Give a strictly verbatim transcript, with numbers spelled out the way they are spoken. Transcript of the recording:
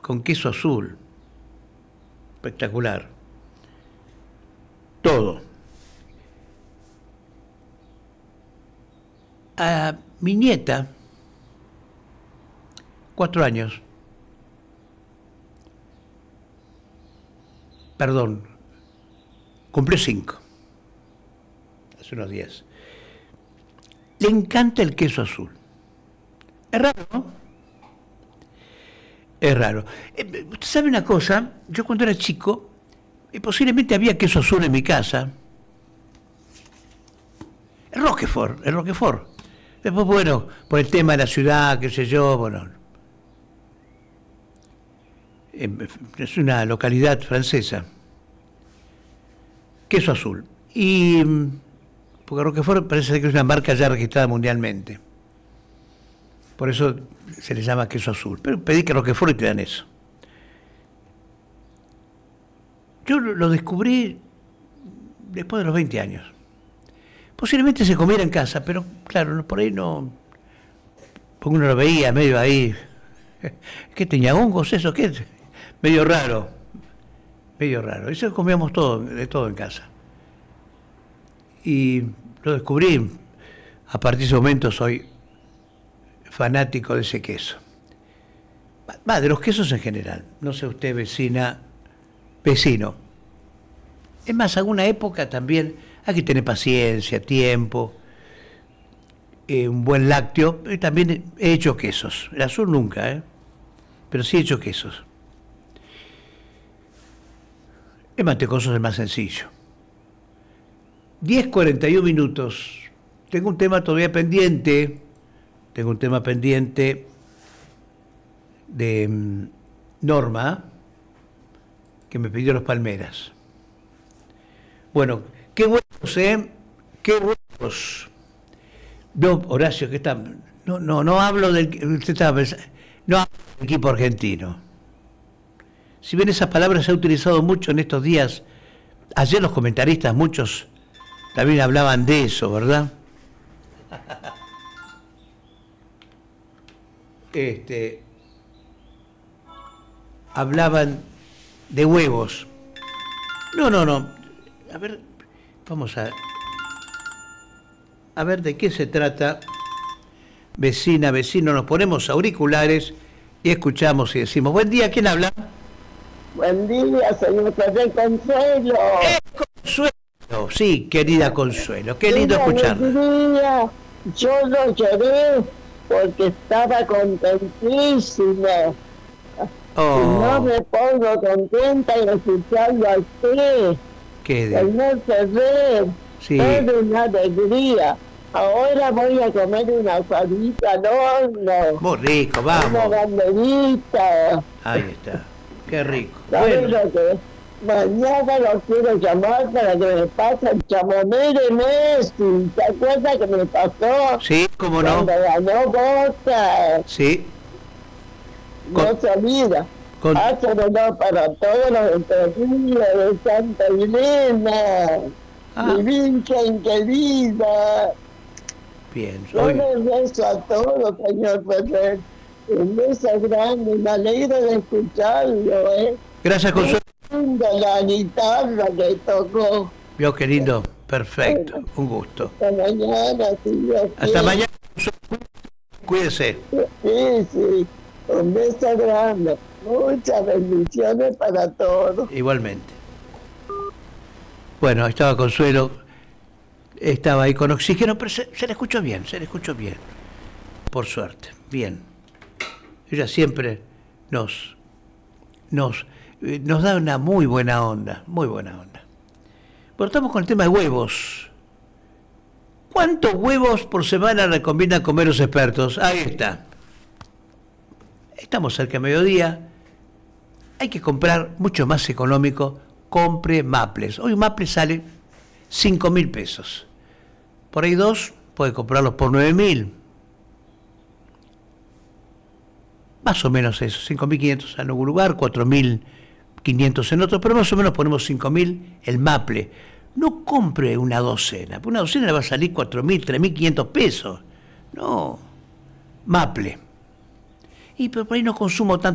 con queso azul. Espectacular. Todo. A mi nieta, cuatro años, perdón, cumplió cinco, hace unos días. Le encanta el queso azul. Es raro, ¿no? Es raro. Eh, ¿Usted sabe una cosa? Yo cuando era chico, eh, posiblemente había queso azul en mi casa. El Roquefort, el Roquefort. Después, bueno, por el tema de la ciudad, qué sé yo, bueno. Eh, es una localidad francesa. Queso azul. Y porque Roquefort parece que es una marca ya registrada mundialmente. Por eso se le llama queso azul. Pero pedí que Roquefort y te dan eso. Yo lo descubrí después de los veinte años. Posiblemente se comiera en casa, pero claro, por ahí no... Porque uno lo veía medio ahí... ¿Qué tenía hongos eso? ¿Qué? Medio raro. Medio raro. Eso comíamos todo, de todo en casa. Y lo descubrí. A partir de ese momento soy fanático de ese queso. Va, de los quesos en general. No sé usted, vecina, vecino. Es más, alguna época también hay que tener paciencia, tiempo, eh, un buen lácteo. Y también he hecho quesos. El azul nunca, ¿eh? Pero sí he hecho quesos. El mantecoso es el más sencillo. diez cuarenta y uno minutos. Tengo un tema todavía pendiente. Tengo un tema pendiente de um, Norma, que me pidió los palmeras. Bueno, qué huevos, ¿eh? Qué huevos. No, Horacio, ¿qué está? No, no, no hablo del... Usted estaba pensando, no hablo del equipo argentino. Si bien esa palabra se ha utilizado mucho en estos días, ayer los comentaristas, muchos, también hablaban de eso, ¿verdad? Este, hablaban de huevos. No, no, no. A ver, vamos a... A ver de qué se trata. Vecina, vecino, nos ponemos auriculares y escuchamos y decimos, buen día, ¿quién habla? Buen día, señor José Consuelo. ¡Eh, Consuelo! Sí, querida Consuelo, qué lindo escucharla. Yo lo lloré porque estaba contentísima. Oh. Y no me pongo contenta en escucharlo a usted. ¿Qué de? Señor Ferrer, Sí. es una alegría. Ahora voy a comer una asadita al horno. Muy rico, vamos. Una banderita. Ahí está, qué rico. ¿Sabes Bueno. lo que? Mañana lo quiero llamar para que me pase el chamomé de Messi. ¿Te acuerdas que me pasó? Sí, cómo no. Cuando ganó Boca. Sí. No Con- se olvida. con- Hácelo para todos los entendidos de Santa Elena. Ah. Mi Virgen querida. Bien, Yo hoy- les beso a todos, señor Ferrer. Un beso grande. Me alegro de escucharlo, ¿eh? Gracias, Consuelo. De la guitarra que tocó. Vio qué lindo, perfecto, un gusto. Hasta mañana, si Dios Hasta quiere. mañana, cuídese. Sí, sí. Un beso grande. Muchas bendiciones para todos. Igualmente. Bueno, estaba Consuelo, estaba ahí con oxígeno, pero se, se le escuchó bien, se le escuchó bien, por suerte, bien. Ella siempre nos, nos, eh, nos da una muy buena onda, muy buena onda. Bueno, estamos con el tema de huevos. ¿Cuántos huevos por semana recomiendan comer los expertos? Ahí está. Estamos cerca de mediodía. Hay que comprar mucho más económico. Compre Maples. Hoy un Maple sale cinco mil pesos. Por ahí dos, puede comprarlos por nueve mil. Más o menos eso. cinco mil quinientos en algún lugar, cuatro mil quinientos en otro, pero más o menos ponemos cinco mil el Maple. No compre una docena. Una docena le va a salir cuatro mil, tres mil quinientos pesos. No. Maple. Y pero por ahí no consumo tanto.